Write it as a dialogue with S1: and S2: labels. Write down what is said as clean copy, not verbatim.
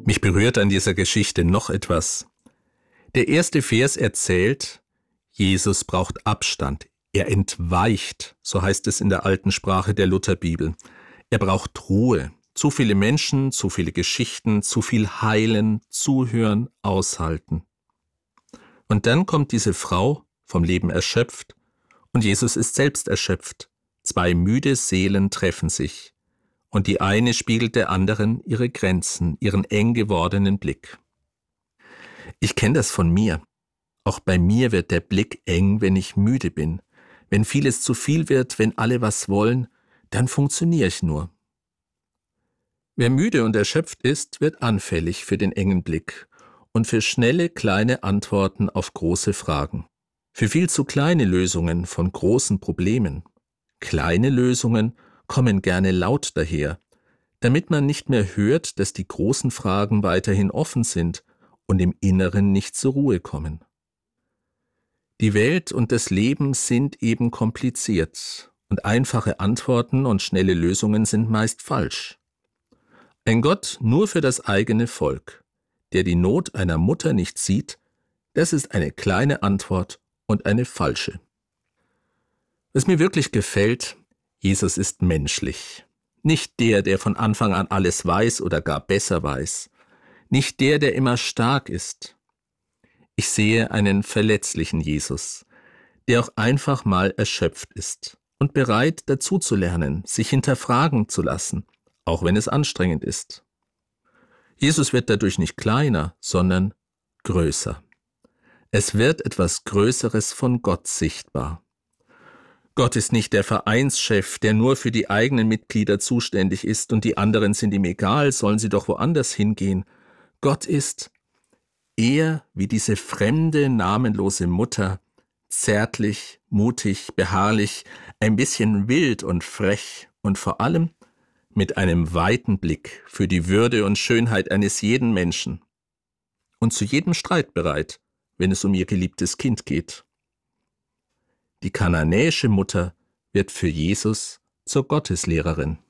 S1: Mich berührt an dieser Geschichte noch etwas. Der erste Vers erzählt, Jesus braucht Abstand. Er entweicht, so heißt es in der alten Sprache der Lutherbibel. Er braucht Ruhe. Zu viele Menschen, zu viele Geschichten, zu viel Heilen, Zuhören, Aushalten. Und dann kommt diese Frau, vom Leben erschöpft, und Jesus ist selbst erschöpft. Zwei müde Seelen treffen sich. Und die eine spiegelt der anderen ihre Grenzen, ihren eng gewordenen Blick. Ich kenne das von mir. Auch bei mir wird der Blick eng, wenn ich müde bin. Wenn vieles zu viel wird, wenn alle was wollen, dann funktioniere ich nur. Wer müde und erschöpft ist, wird anfällig für den engen Blick und für schnelle, kleine Antworten auf große Fragen. Für viel zu kleine Lösungen von großen Problemen. Kleine Lösungen kommen gerne laut daher, damit man nicht mehr hört, dass die großen Fragen weiterhin offen sind und im Inneren nicht zur Ruhe kommen. Die Welt und das Leben sind eben kompliziert und einfache Antworten und schnelle Lösungen sind meist falsch. Ein Gott nur für das eigene Volk, der die Not einer Mutter nicht sieht, das ist eine kleine Antwort und eine falsche. Was mir wirklich gefällt, Jesus ist menschlich. Nicht der, der von Anfang an alles weiß oder gar besser weiß. Nicht der, der immer stark ist. Ich sehe einen verletzlichen Jesus, der auch einfach mal erschöpft ist und bereit, dazuzulernen, sich hinterfragen zu lassen, auch wenn es anstrengend ist. Jesus wird dadurch nicht kleiner, sondern größer. Es wird etwas Größeres von Gott sichtbar. Gott ist nicht der Vereinschef, der nur für die eigenen Mitglieder zuständig ist und die anderen sind ihm egal, sollen sie doch woanders hingehen. Gott ist eher wie diese fremde, namenlose Mutter, zärtlich, mutig, beharrlich, ein bisschen wild und frech und vor allem mit einem weiten Blick für die Würde und Schönheit eines jeden Menschen und zu jedem Streit bereit, wenn es um ihr geliebtes Kind geht. Die kananäische Mutter wird für Jesus zur Gotteslehrerin.